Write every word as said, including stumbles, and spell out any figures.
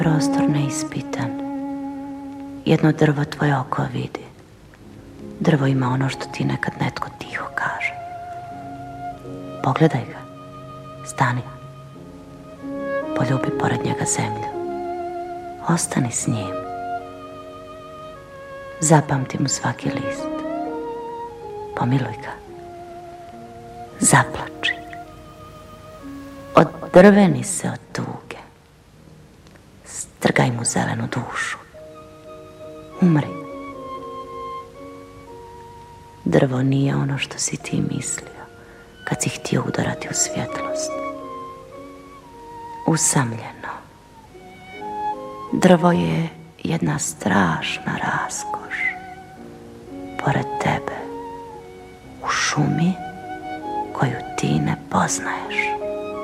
Prostor neispitan. Jedno drvo tvoje oko vidi. Drvo ima ono što ti nekad netko tiho kaže. Pogledaj ga. Stani. Poljubi pored njega zemlju. Ostani s njim. Zapamti mu svaki list. Pomiluj ga. Zaplači. Odrveni se od tuge. Strgaj mu zelenu dušu. Umri. Drvo nije ono što si ti mislio kad si htio udarati u svjetlost. Usamljeno. Drvo je jedna strašna raskoš. Pored tebe, u šumi koju ti ne poznaješ.